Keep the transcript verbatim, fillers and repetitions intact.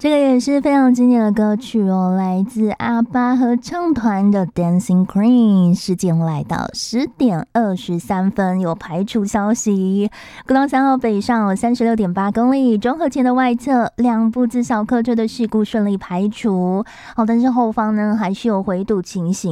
这个也是非常经典的歌曲哦，来自阿巴合唱团的 Dancing Queen。 时间来到十点二十三分，有排除消息，国道三号北上三十六点八公里，中和前的外侧两部自小客车的事故顺利排除。好，但是后方呢还是有回堵情形。